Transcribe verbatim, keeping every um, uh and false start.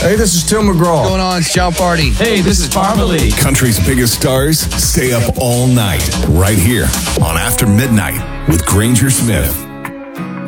Hey, this is Tim McGraw. What's going on, Sean Party? Hey, this is Parmalee. Country's biggest stars stay up all night right here on After Midnight with Granger Smith.